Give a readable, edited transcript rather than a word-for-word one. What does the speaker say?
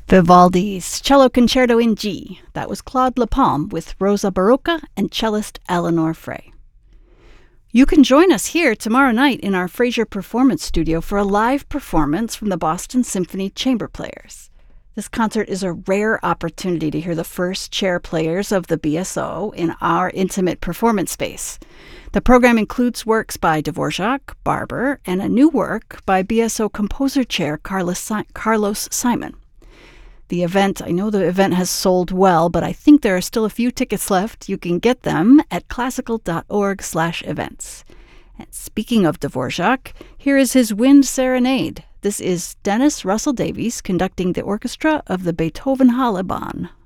Vivaldi's Cello Concerto in G. That was Claude Lapalme with Rosa Barocca and cellist Eleanor Frey. You can join us here tomorrow night in our Fraser Performance Studio for a live performance from the Boston Symphony Chamber Players. This concert is a rare opportunity to hear the first chair players of the BSO in our intimate performance space. The program includes works by Dvorak, Barber, and a new work by BSO composer chair Carlos Simon. I know the event has sold well, but I think there are still a few tickets left. You can get them at classical.org/events. And speaking of Dvorak, here is his Wind Serenade. This is Dennis Russell Davies conducting the orchestra of the Beethoven Halle Bahn.